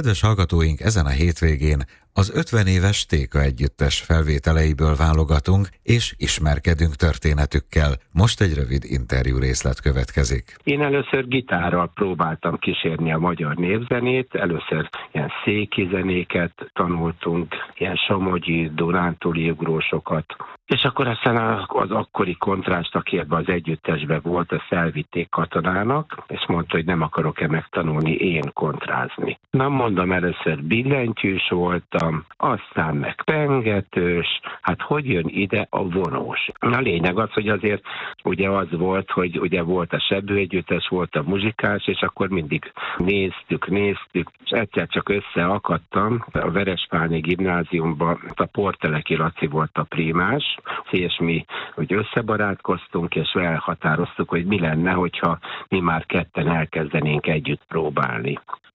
Kedves hallgatóink, ezen a hétvégén az 50 éves Téka együttes felvételeiből válogatunk, és ismerkedünk történetükkel. Most egy rövid interjú részlet következik. Én először gitárral próbáltam kísérni a magyar népzenét, először ilyen széki zenéket tanultunk, ilyen somogyi, dunántúli ugrósokat, és akkor aztán az akkori kontrást, aki ebben az együttesben volt, azt elvitték katonának, és mondta, hogy nem akarok-e megtanulni én kontrázni. Na mondom, először billentyűs voltam, aztán meg pengetős, hát hogy jön ide a vonós? A lényeg az, hogy azért ugye az volt, hogy ugye volt a sebő együttes, volt a muzsikás, és akkor mindig néztük, és egyszer csak összeakadtam a Verespálni gimnáziumban, a Porteleki Laci volt a primás, és mi úgy összebarátkoztunk, és elhatároztuk, hogy mi lenne, hogyha mi már ketten elkezdenénk együtt próbálni.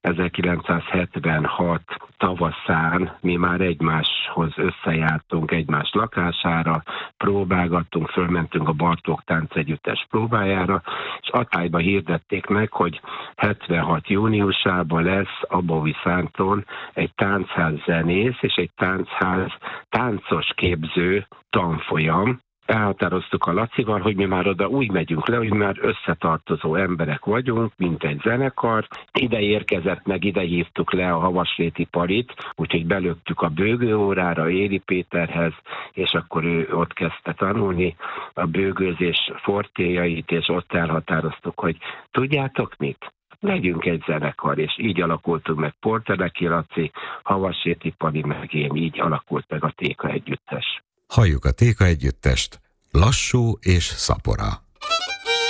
1976 tavaszán mi már egymáshoz összejártunk, egymás lakására, próbálgattunk, fölmentünk a Bartók táncegyüttes próbájára, és Atályba hirdették meg, hogy 76 júniusában lesz a Boviszánton egy táncház zenész és egy táncház táncos képző tanfolyam. Elhatároztuk a Lacival, hogy mi már oda úgy megyünk le, hogy már összetartozó emberek vagyunk, mint egy zenekar. Ide érkezett meg, ide hívtuk le a Havasréti Palit, úgyhogy belöktük a bőgőórára Éri Péterhez, és akkor ő ott kezdte tanulni a bőgőzés fortéjait, és ott elhatároztuk, hogy tudjátok mit? Legyünk egy zenekar, és így alakultunk meg Porteleki Laci, Havasréti Pali, meg én, így alakult meg a Téka együttes. Halljuk a Téka együttest, Lassú és szapora.